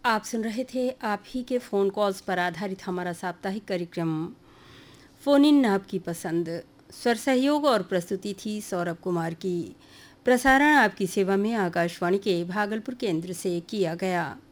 आप सुन रहे थे आप ही के फ़ोन कॉल्स पर आधारित हमारा साप्ताहिक कार्यक्रम फ़ोन इन आपकी पसंद। स्वर सहयोग और प्रस्तुति थी सौरभ कुमार की। प्रसारण आपकी सेवा में आकाशवाणी के भागलपुर केंद्र से किया गया।